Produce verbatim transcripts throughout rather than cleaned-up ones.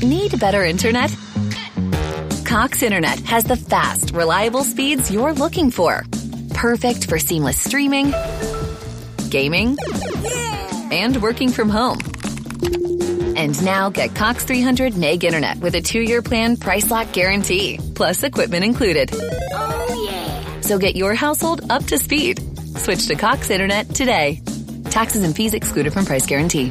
Need better internet? Cox Internet has the fast, reliable speeds you're looking for. Perfect for seamless streaming, gaming, and working from home. And now get Cox three hundred meg internet with a two-year plan price lock guarantee, plus equipment included. Oh, yeah. So get your household up to speed. Switch to Cox Internet today. Taxes and fees excluded from price guarantee.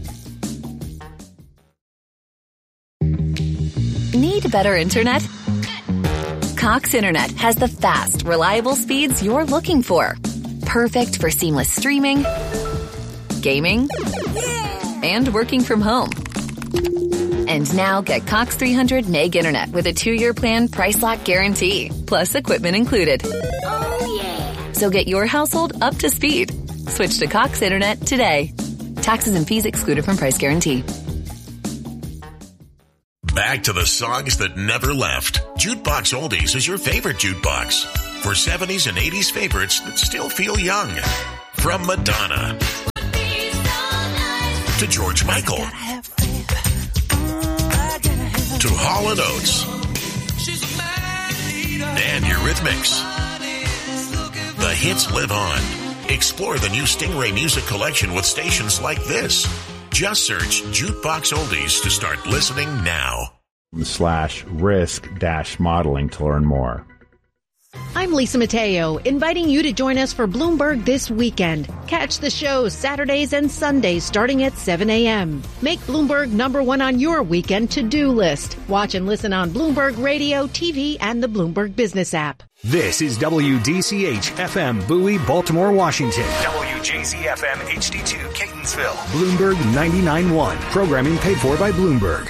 Need better internet? Cox Internet has the fast, reliable speeds you're looking for. Perfect for seamless streaming, gaming, and working from home. And now get Cox three hundred meg internet with a two-year plan price lock guarantee, plus equipment included. Oh, yeah. So get your household up to speed. Switch to Cox Internet today. Taxes and fees excluded from price guarantee. Back to the songs that never left. Jukebox Oldies is your favorite jukebox. For seventies and eighties favorites that still feel young. From Madonna to George Michael to Hall and Oates and Eurythmics. The hits live on. Explore the new Stingray Music Collection with stations like this. Just search Jukebox Oldies to start listening now. Slash risk dash modeling to learn more. I'm Lisa Mateo, inviting you to join us for Bloomberg this weekend. Catch the show Saturdays and Sundays starting at seven a.m. Make Bloomberg number one on your weekend to-do list. Watch and listen on Bloomberg Radio, T V, and the Bloomberg Business app. This is W D C H F M Bowie, Baltimore, Washington. W J Z F M H D two, Catonsville. Bloomberg ninety-nine point one. Programming paid for by Bloomberg.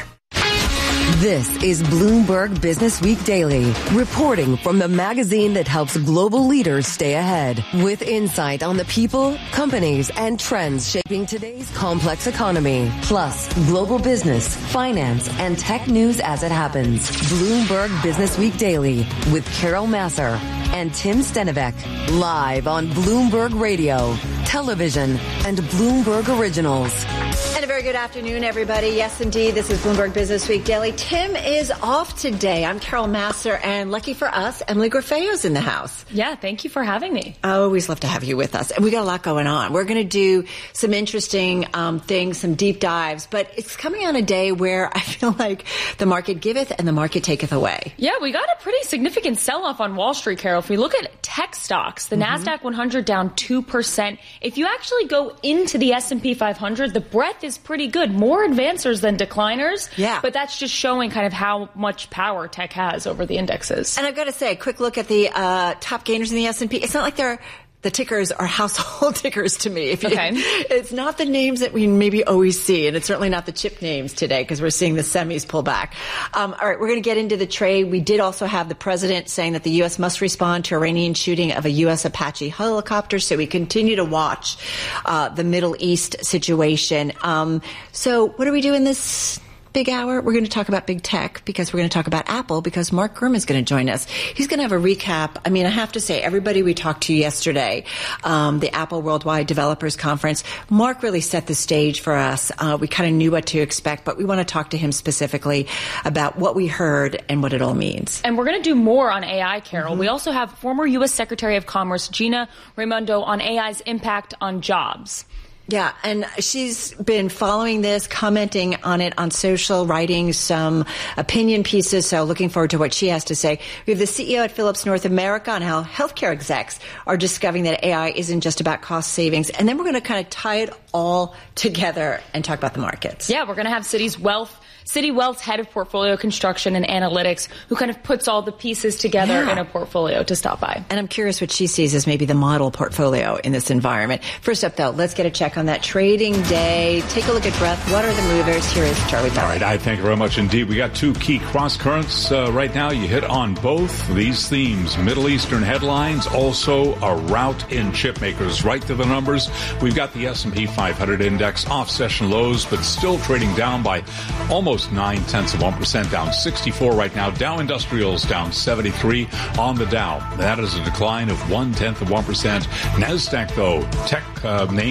This is Bloomberg Business Week Daily, reporting from the magazine that helps global leaders stay ahead, with insight on the people, companies, and trends shaping today's complex economy, plus global business, finance, and tech news as it happens. Bloomberg Business Week Daily with Carol Massar and Tim Stenivek, live on Bloomberg Radio, television, and Bloomberg Originals. And a very good afternoon, everybody. Yes, indeed, this is Bloomberg Business Week Daily. Tim is off today. I'm Carol Massar, and lucky for us, Emily Grafeo's in the house. Yeah, thank you for having me. I always love to have you with us. And we got a lot going on. We're going to do some interesting um, things, some deep dives, but it's coming on a day where I feel like the market giveth and the market taketh away. Yeah, we got a pretty significant sell-off on Wall Street, Carol. If we look at tech stocks, the mm-hmm. NASDAQ one hundred down two percent. If you actually go into the S and P five hundred, the breadth is pretty good. More advancers than decliners. Yeah. But that's just showing kind of how much power tech has over the indexes. And I've got to say, a quick look at the uh, top gainers in the S and P. It's not like they're the tickers are household tickers to me. If you, okay. It's not the names that we maybe always see, and it's certainly not the chip names today because we're seeing the semis pull back. Um, all right, we're going to get into the trade. We did also have the president saying that the U S must respond to Iranian shooting of a U S Apache helicopter, so we continue to watch uh, the Middle East situation. Um, so what do we do in this big hour? We're going to talk about big tech because we're going to talk about Apple because Mark Gurman is going to join us. He's going to have a recap. I mean, I have to say, everybody we talked to yesterday, um, the Apple Worldwide Developers Conference, Mark really set the stage for us. Uh, we kind of knew what to expect, but we want to talk to him specifically about what we heard and what it all means. And we're going to do more on A I, Carol. Mm-hmm. We also have former U S Secretary of Commerce Gina Raimondo on A I's impact on jobs. Yeah, and she's been following this, commenting on it on social, writing some opinion pieces, so looking forward to what she has to say. We have the C E O at Philips North America on how healthcare execs are discovering that A I isn't just about cost savings. And then we're going to kind of tie it all together and talk about the markets. Yeah, we're going to have Citi's Wealth. Citi Wealth's head of portfolio construction and analytics, who kind of puts all the pieces together yeah. in a portfolio, to stop by. And I'm curious what she sees as maybe the model portfolio in this environment. First up, though, let's get a check on that trading day. Take a look at breadth. What are the movers? Here is Charlie Bell. All right, I thank you very much indeed. We got two key cross currents uh, right now. You hit on both these themes. Middle Eastern headlines, also a rout in chip makers. Right to the numbers. We've got the S and P five hundred index off session lows, but still trading down by almost nine tenths of one percent, down sixty-four right now. Dow Industrials down seventy-three on the Dow. That is a decline of one tenth of one percent. NASDAQ, though, tech uh, names hard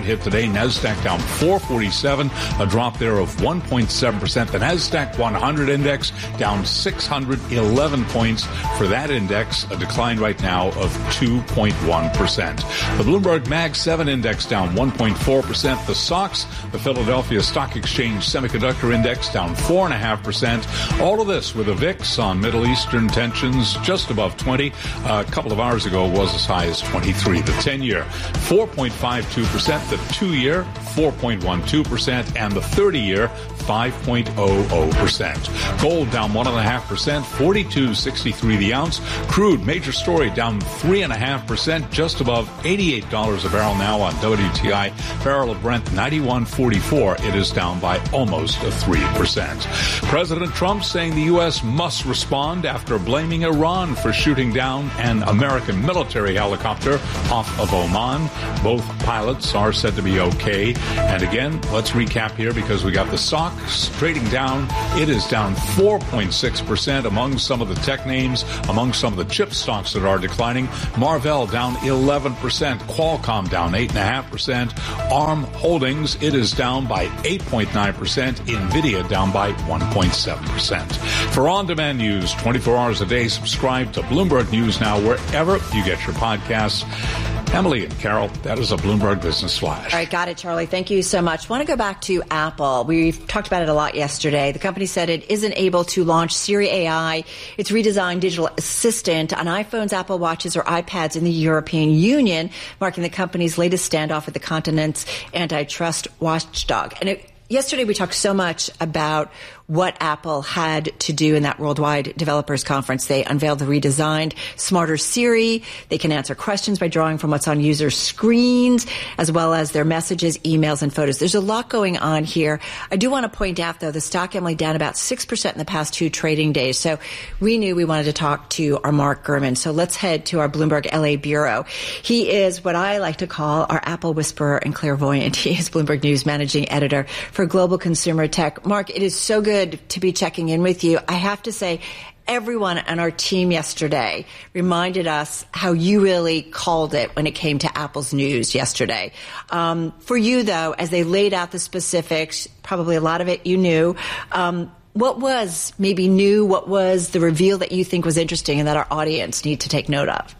hit today. NASDAQ down four forty-seven, a drop there of one point seven percent. The NASDAQ one hundred index down six hundred eleven points for that index, a decline right now of two point one percent. The Bloomberg Mag seven index down one point four percent. The S O X, the Philadelphia Stock Exchange Semiconductor Index, down four point five percent. All of this with a V I X on Middle Eastern tensions just above twenty. Uh, a couple of hours ago was as high as twenty-three. The ten-year, four point five two percent. The two-year, four point one two percent. And the thirty-year, five point zero zero percent. Gold down one point five percent, forty-two sixty-three the ounce. Crude, major story, down three point five percent, just above eighty-eight dollars a barrel now on W T I. Barrel of Brent, ninety-one forty-four. It is down by almost a three percent. President Trump saying the U S must respond after blaming Iran for shooting down an American military helicopter off of Oman. Both pilots are said to be okay. And again, let's recap here because we got the S O X trading down. It is down four point six percent among some of the tech names, among some of the chip stocks that are declining. Marvell down eleven percent. Qualcomm down eight point five percent. ARM Holdings, it is down by eight point nine percent. NVIDIA down by one point seven percent. For on-demand news twenty-four hours a day, subscribe to Bloomberg News Now wherever you get your podcasts. Emily and Carol, that is a Bloomberg Business Flash. All right, got it, Charlie. Thank you so much. I want to go back to Apple. We've talked about it a lot yesterday. The company said it isn't able to launch Siri A I, its redesigned digital assistant, on iPhones, Apple Watches, or iPads in the European Union, marking the company's latest standoff with the continent's antitrust watchdog. And it, yesterday we talked so much about what Apple had to do in that Worldwide Developers Conference. They unveiled the redesigned smarter Siri. They can answer questions by drawing from what's on user screens, as well as their messages, emails, and photos. There's a lot going on here. I do want to point out, though, the stock, Emily, down about six percent in the past two trading days. So we knew we wanted to talk to our Mark Gurman. So let's head to our Bloomberg L A bureau. He is what I like to call our Apple whisperer and clairvoyant. He is Bloomberg News managing editor for Global Consumer Tech. Mark, it is so good to be checking in with you. I have to say, everyone on our team yesterday reminded us how you really called it when it came to Apple's news yesterday. Um, for you, though, as they laid out the specifics, probably a lot of it you knew, um, what was maybe new? What was the reveal that you think was interesting and that our audience need to take note of?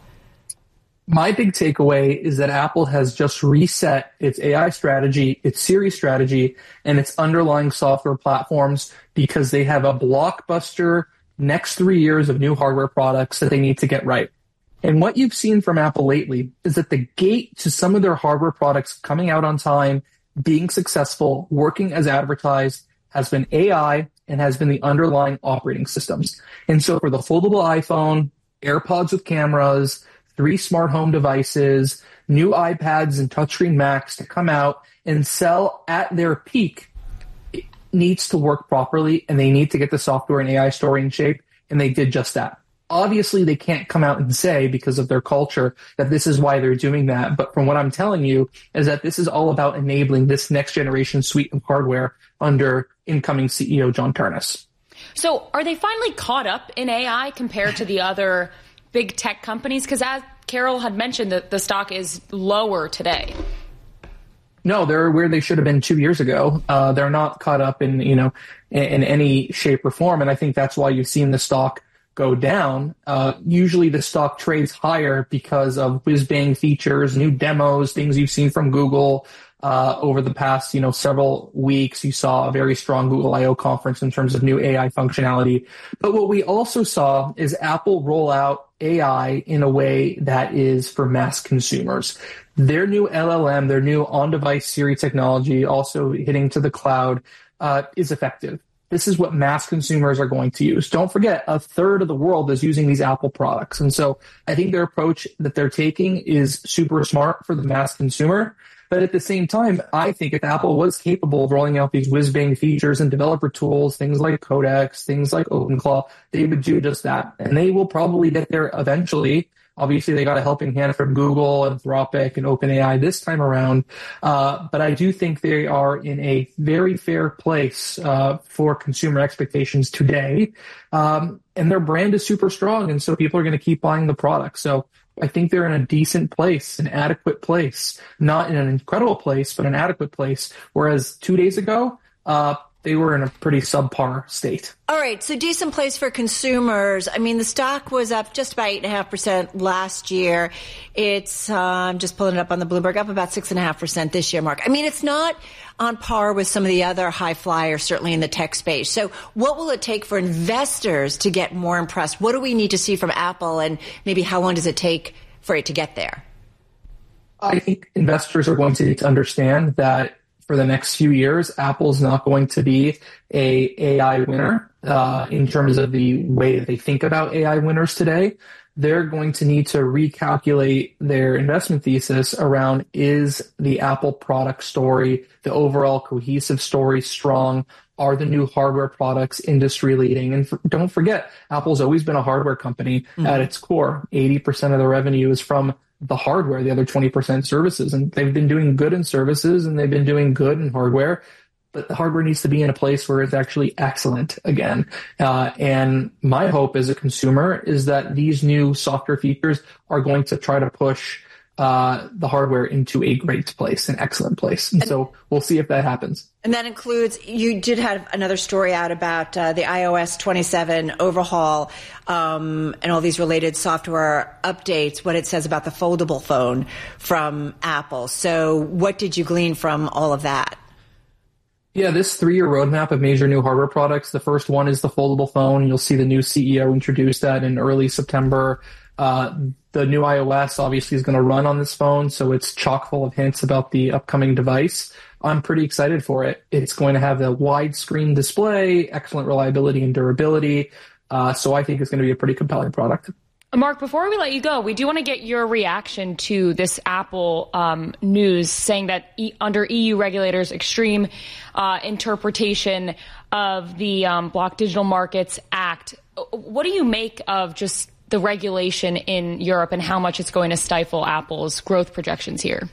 My big takeaway is that Apple has just reset its A I strategy, its Siri strategy, and its underlying software platforms because they have a blockbuster next three years of new hardware products that they need to get right. And what you've seen from Apple lately is that the gate to some of their hardware products coming out on time, being successful, working as advertised, has been A I and has been the underlying operating systems. And so for the foldable iPhone, AirPods with cameras, three smart home devices, new iPads and touchscreen Macs to come out and sell at their peak, it needs to work properly, and they need to get the software and A I story in shape, and they did just that. Obviously, they can't come out and say, because of their culture, that this is why they're doing that. But from what I'm telling you is that this is all about enabling this next generation suite of hardware under incoming C E O John Ternus. So are they finally caught up in A I compared to the other big tech companies? Because as Carol had mentioned, that the stock is lower today. No, they're where they should have been two years ago. Uh, they're not caught up in, you know, in, in any shape or form. And I think that's why you've seen the stock go down. Uh, usually the stock trades higher because of whiz-bang features, new demos, things you've seen from Google. Uh, over the past, you know, several weeks, you saw a very strong Google I O conference in terms of new A I functionality. But what we also saw is Apple roll out A I in a way that is for mass consumers. Their new L L M, their new on-device Siri technology, also hitting to the cloud, uh, is effective. This is what mass consumers are going to use. Don't forget, a third of the world is using these Apple products. And so I think their approach that they're taking is super smart for the mass consumer. But at the same time, I think if Apple was capable of rolling out these whiz-bang features and developer tools, things like Codex, things like OpenClaw, they would do just that. And they will probably get there eventually. Obviously, they got a helping hand from Google, Anthropic, and OpenAI this time around. Uh, but I do think they are in a very fair place uh, for consumer expectations today. Um, and their brand is super strong, and so people are going to keep buying the product. So I think they're in a decent place, an adequate place, not in an incredible place, but an adequate place. Whereas two days ago, uh, they were in a pretty subpar state. All right, so decent place for consumers. I mean, the stock was up just about eight point five percent last year. It's, um, just pulling it up on the Bloomberg, up about six point five percent this year, Mark. I mean, it's not on par with some of the other high flyers, certainly in the tech space. So what will it take for investors to get more impressed? What do we need to see from Apple, and maybe how long does it take for it to get there? I think investors are going to need to understand that for the next few years, Apple's not going to be a AI winner uh, in terms of the way that they think about A I winners today. They're going to need to recalculate their investment thesis around, is the Apple product story, the overall cohesive story, strong? Are the new hardware products industry leading? And for, don't forget, Apple's always been a hardware company mm-hmm. at its core. eighty percent of the revenue is from the hardware, the other twenty percent services. And they've been doing good in services and they've been doing good in hardware, but the hardware needs to be in a place where it's actually excellent again. Uh, and my hope as a consumer is that these new software features are going to try to push uh, the hardware into a great place, an excellent place. And, and so we'll see if that happens. And that includes, you did have another story out about uh, the i O S twenty-seven overhaul um, and all these related software updates, what it says about the foldable phone from Apple. So what did you glean from all of that? Yeah, this three-year roadmap of major new hardware products, the first one is the foldable phone. You'll see the new C E O introduce that in early September. Uh, the new iOS obviously is going to run on this phone, so it's chock full of hints about the upcoming device. I'm pretty excited for it. It's going to have a widescreen display, excellent reliability and durability. Uh, so I think it's going to be a pretty compelling product. Mark, before we let you go, we do want to get your reaction to this Apple um, news saying that e- under E U regulators' extreme uh, interpretation of the um, Block Digital Markets Act. What do you make of just the regulation in Europe and how much it's going to stifle Apple's growth projections here?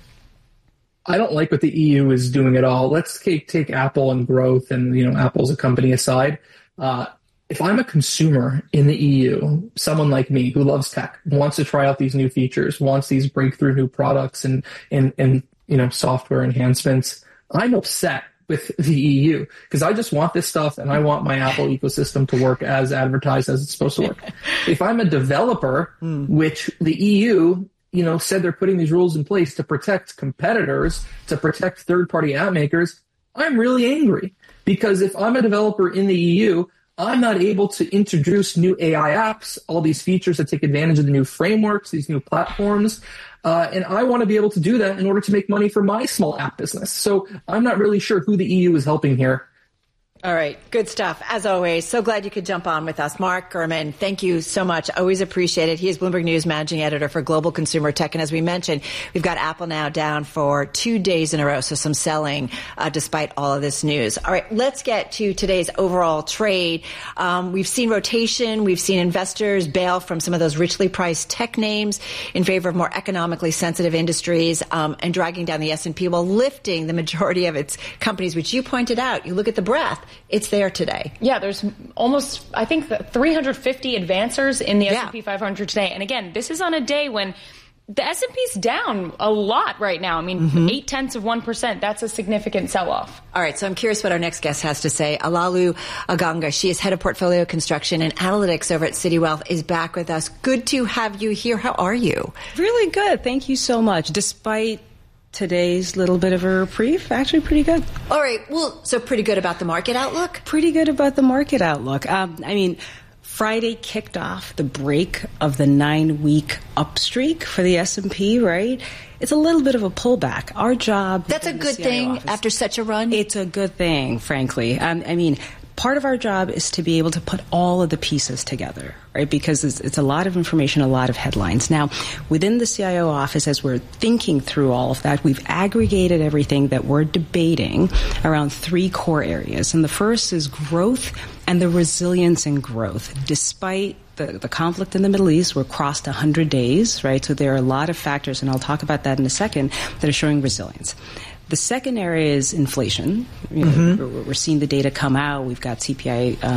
I don't like what the E U is doing at all. Let's take, take Apple and growth and, you know, Apple's a company aside. Uh, if I'm a consumer in the E U, someone like me who loves tech, wants to try out these new features, wants these breakthrough new products and, and, and you know, software enhancements, I'm upset with the E U because I just want this stuff and I want my Apple ecosystem to work as advertised as it's supposed to work. If I'm a developer, mm. which the E U, you know, said they're putting these rules in place to protect competitors, to protect third-party app makers, I'm really angry because if I'm a developer in the E U, I'm not able to introduce new A I apps, all these features that take advantage of the new frameworks, these new platforms. Uh, and I want to be able to do that in order to make money for my small app business. So I'm not really sure who the E U is helping here. All right. Good stuff. As always, so glad you could jump on with us. Mark Gurman, thank you so much. Always appreciate it. He is Bloomberg News Managing Editor for Global Consumer Tech. And as we mentioned, we've got Apple now down for two days in a row. So some selling uh, despite all of this news. All right. Let's get to today's overall trade. Um, we've seen rotation. We've seen investors bail from some of those richly priced tech names in favor of more economically sensitive industries um, and dragging down the S and P while lifting the majority of its companies, which you pointed out. You look at the breadth. It's there today. Yeah, there's almost, I think, three hundred fifty advancers in the yeah. S and P five hundred today. And again, this is on a day when the S and P's down a lot right now. I mean, mm-hmm. eight tenths of one percent. That's a significant sell-off. All right, so I'm curious what our next guest has to say. Alalu Aganga, she is head of portfolio construction and analytics over at City Wealth, is back with us. Good to have you here. How are you? Really good. Thank you so much. Despite today's little bit of a reprieve, actually pretty good. All right. Well, so pretty good about the market outlook? Pretty good about the market outlook. Um, I mean, Friday kicked off the break of the nine-week upstreak for the S and P, right? It's a little bit of a pullback. Our job... That's a good thing office, after such a run? It's a good thing, frankly. Um, I mean... Part of our job is to be able to put all of the pieces together, right? Because it's, it's a lot of information, a lot of headlines. Now, within the C I O office, as we're thinking through all of that, we've aggregated everything that we're debating around three core areas. And the first is growth and the resilience in growth. Despite the, the conflict in the Middle East, we're crossed one hundred days, right? So there are a lot of factors, and I'll talk about that in a second, that are showing resilience. The second area is inflation. You know, mm-hmm. we're, we're seeing the data come out. We've got C P I um,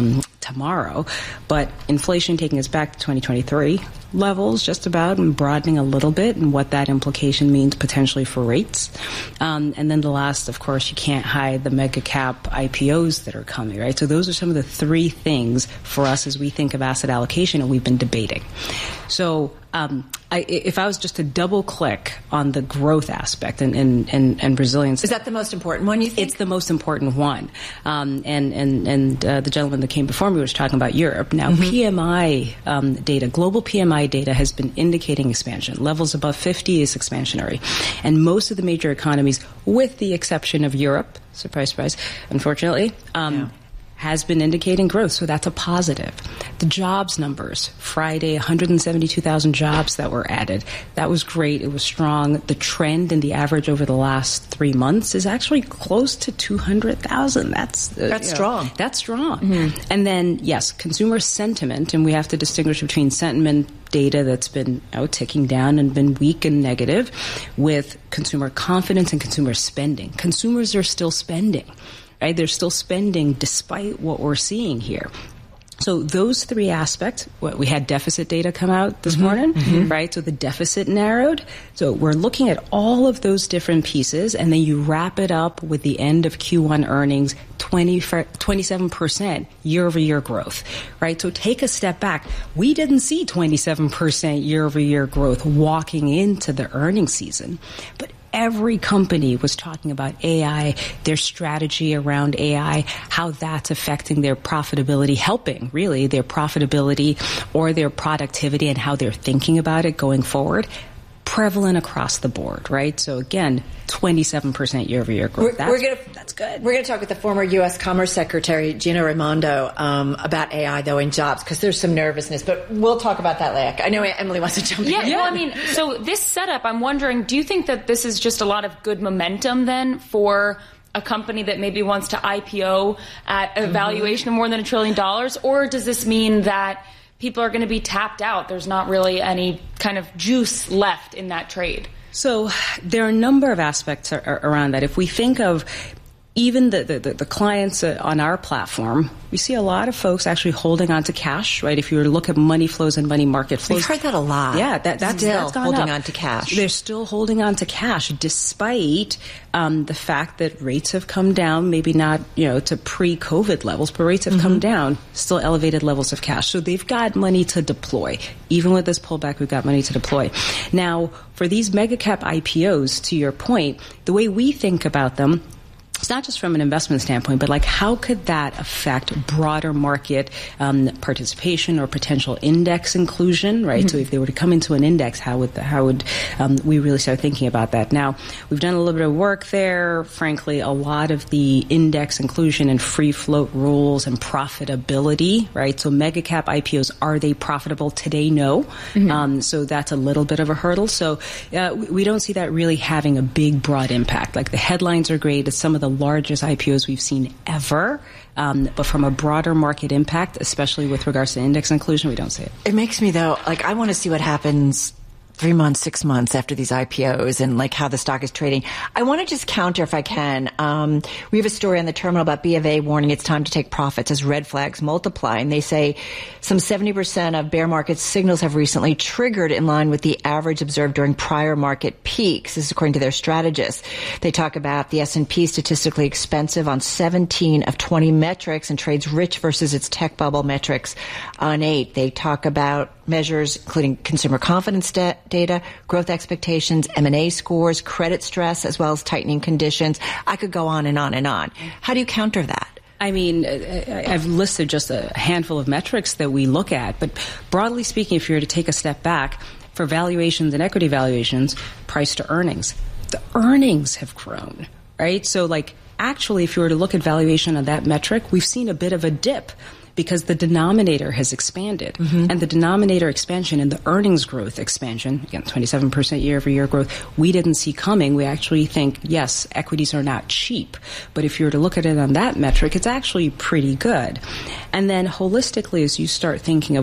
tomorrow, but inflation taking us back to twenty twenty-three levels just about and broadening a little bit and what that implication means potentially for rates. Um, and then the last, of course, you can't hide the mega cap I P Os that are coming, right? So those are some of the three things for us as we think of asset allocation, and we've been debating. So um, I, if I was just to double click on the growth aspect and, and, and, and resilience. Is that the most important one, you think? It's the most important one. Um, and and, and uh, the gentleman that came before me was talking about Europe. Now, mm-hmm. P M I um, data, global P M I data has been indicating expansion. Levels above fifty is expansionary. And most of the major economies, with the exception of Europe, surprise, surprise, unfortunately, um, yeah. has been indicating growth, so that's a positive. The jobs numbers, Friday, one hundred seventy-two thousand jobs that were added. That was great. It was strong. The trend in the average over the last three months is actually close to two hundred thousand. That's uh, that's you know, strong. That's strong. Mm-hmm. And then, yes, consumer sentiment, and we have to distinguish between sentiment data that's been you know, ticking down and been weak and negative with consumer confidence and consumer spending. Consumers are still spending. Right? They're still spending despite what we're seeing here. So those three aspects, what we had deficit data come out this mm-hmm. morning, mm-hmm. right? So the deficit narrowed. So we're looking at all of those different pieces, and then you wrap it up with the end of Q one earnings, twenty, twenty-seven percent year-over-year growth, right? So take a step back. We didn't see twenty-seven percent year-over-year growth walking into the earnings season, but every company was talking about A I, their strategy around A I, how that's affecting their profitability, helping really their profitability or their productivity and how they're thinking about it going forward. Prevalent across the board, right? So again, twenty-seven percent year-over-year growth. We're, that's, we're gonna, that's good. We're going to talk with the former U S Commerce Secretary, Gina Raimondo, um, about A I, though, in jobs, because there's some nervousness. But we'll talk about that later. I know Emily wants to jump yeah, in. Yeah, well, I mean, so this setup, I'm wondering, do you think that this is just a lot of good momentum, then, for a company that maybe wants to I P O at a mm-hmm. valuation of more than a trillion dollars? Or does this mean that people are going to be tapped out? There's not really any kind of juice left in that trade. So there are a number of aspects ar- around that. If we think of even the, the, the clients uh, on our platform, we see a lot of folks actually holding on to cash, right? If you were to look at money flows and money market flows. We've heard that a lot. Yeah, that, that's, still that's gone holding up. on to cash. They're still holding on to cash despite um, the fact that rates have come down, maybe not, you know, to pre-COVID levels, but rates have mm-hmm. come down, still elevated levels of cash. So they've got money to deploy. Even with this pullback, we've got money to deploy. Now, for these mega cap I P Os, to your point, the way we think about them, it's not just from an investment standpoint, but like how could that affect broader market um, participation or potential index inclusion, right? Mm-hmm. So if they were to come into an index, how would the, how would um, we really start thinking about that? Now, we've done a little bit of work there. Frankly, a lot of the index inclusion and free float rules and profitability, right? So mega cap I P Os, are they profitable today? No. Mm-hmm. Um, so that's a little bit of a hurdle. So uh, we, we don't see that really having a big, broad impact. Like the headlines are great. It's some of the largest I P Os we've seen ever. Um, but from a broader market impact, especially with regards to index inclusion, we don't see it. It makes me, though, like I want to see what happens three months, six months after these I P Os and like how the stock is trading. I want to just counter if I can. Um, we have a story on the terminal about B of A warning it's time to take profits as red flags multiply. And they say some seventy percent of bear market signals have recently triggered in line with the average observed during prior market peaks. This is according to their strategists. They talk about the S and P statistically expensive on seventeen of twenty metrics and trades rich versus its tech bubble metrics on eight. They talk about measures including consumer confidence de- data, growth expectations, M and A scores, credit stress, as well as tightening conditions. I could go on and on and on. How do you counter that? I mean, I've listed just a handful of metrics that we look at, but broadly speaking, if you were to take a step back, for valuations and equity valuations, price to earnings, the earnings have grown, right? So like actually, if you were to look at valuation on that metric, we've seen a bit of a dip because the denominator has expanded. Mm-hmm. And the denominator expansion and the earnings growth expansion, again, twenty-seven percent year-over-year growth, we didn't see coming. We actually think, yes, equities are not cheap. But if you were to look at it on that metric, it's actually pretty good. And then holistically, as you start thinking of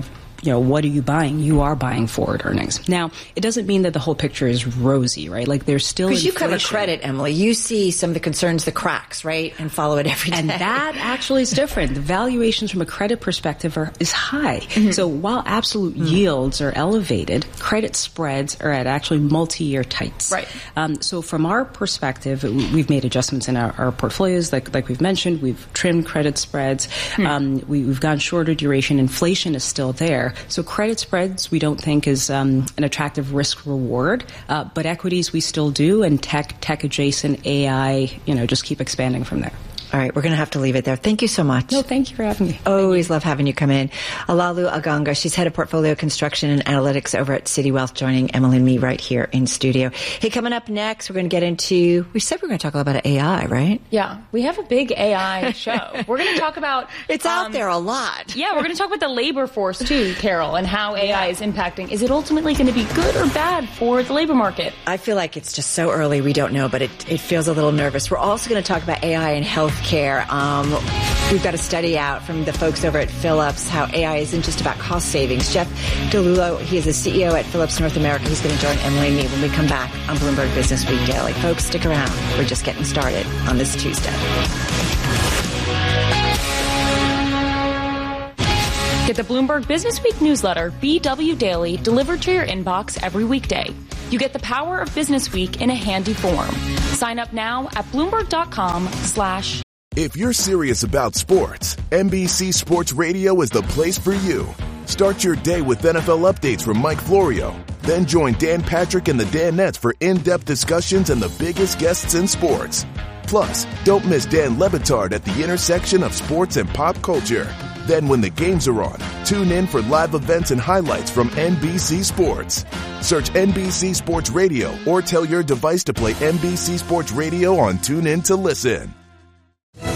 you know, what are you buying? You are buying forward earnings. Now, it doesn't mean that the whole picture is rosy, right? Like there's still Because you inflation. cover credit, Emily. You see some of the concerns, the cracks, right? And follow it every day. And that actually is different. The valuations from a credit perspective are is high. Mm-hmm. So while absolute mm-hmm. yields are elevated, credit spreads are at actually multi-year tights. Right. Um, so from our perspective, we've made adjustments in our, our portfolios, like like we've mentioned. We've trimmed credit spreads. Mm-hmm. Um, we, we've gone shorter duration. Inflation is still there. So credit spreads we don't think is um, an attractive risk reward, uh, but equities we still do, and tech, tech adjacent, A I, you know, just keep expanding from there. All right, we're going to have to leave it there. Thank you so much. No, thank you for having me. Always love having you come in. Alalu Aganga, she's head of portfolio construction and analytics over at City Wealth, joining Emily and me right here in studio. Hey, coming up next, we're going to get into, we said we we're going to talk about A I, right? Yeah, we have a big A I show. We're going to talk about... It's um, out there a lot. Yeah, we're going to talk about the labor force too, Carol, and how A I is impacting. Is it ultimately going to be good or bad for the labor market? I feel like it's just so early, we don't know, but it, it feels a little nervous. We're also going to talk about A I in healthcare. Um, we've got a study out from the folks over at Philips, how A I isn't just about cost savings. Jeff DeLulo, he is the C E O at Philips North America. He's going to join Emily and me when we come back on Bloomberg Business Week Daily. Folks, stick around. We're just getting started on this Tuesday. Get the Bloomberg Business Week newsletter, B W Daily, delivered to your inbox every weekday. You get the power of Business Week in a handy form. Sign up now at Bloomberg.com slash. If you're serious about sports, N B C Sports Radio is the place for you. Start your day with N F L updates from Mike Florio. Then join Dan Patrick and the Danettes for in-depth discussions and the biggest guests in sports. Plus, don't miss Dan Le Batard at the intersection of sports and pop culture. Then when the games are on, tune in for live events and highlights from N B C Sports. Search N B C Sports Radio or tell your device to play N B C Sports Radio on TuneIn to listen.